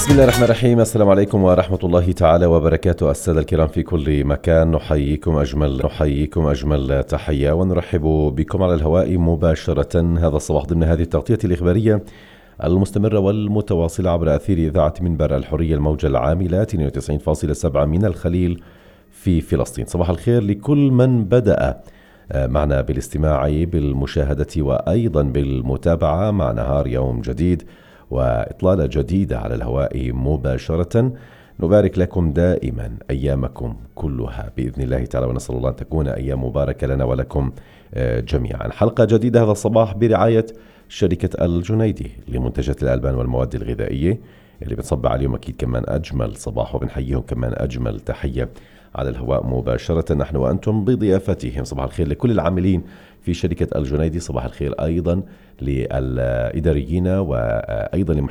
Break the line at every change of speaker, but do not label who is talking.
بسم الله الرحمن الرحيم. السلام عليكم ورحمة الله تعالى وبركاته. السادة الكرام في كل مكان، نحييكم أجمل تحية ونرحب بكم على الهواء مباشرة هذا الصباح ضمن هذه التغطية الإخبارية المستمرة والمتواصلة عبر أثير إذاعة منبر الحرية الموجة العاملة 92.7 من الخليل في فلسطين. صباح الخير لكل من بدأ معنا بالاستماع بالمشاهدة وأيضا بالمتابعة مع نهار يوم جديد وإطلالة جديدة على الهواء مباشرة. نبارك لكم دائما أيامكم كلها بإذن الله تعالى، ونسأل الله أن تكون أيام مباركة لنا ولكم جميعا. حلقة جديدة هذا الصباح برعاية شركة الجنيدي لمنتجات الألبان والمواد الغذائية اللي بتصبح عليهم أكيد كمان أجمل صباح، وبنحييهم كمان أجمل تحية على الهواء مباشرة نحن وأنتم بضيافتهم. صباح الخير لكل العاملين في شركة الجنيدي، صباح الخير أيضا للإداريين وأيضا